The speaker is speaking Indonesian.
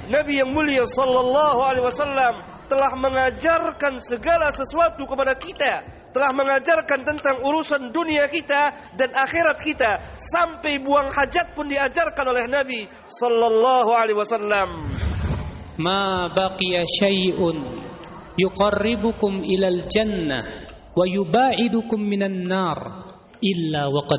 Nabi yang mulia sallallahu alaihi wasallam telah mengajarkan segala sesuatu kepada kita, telah mengajarkan tentang urusan dunia kita dan akhirat kita, sampai buang hajat pun diajarkan oleh Nabi sallallahu alaihi wasallam. Ma baqiya syai'un yuqarribukum ilal jannah wa yubaidukum minan nar illa waqad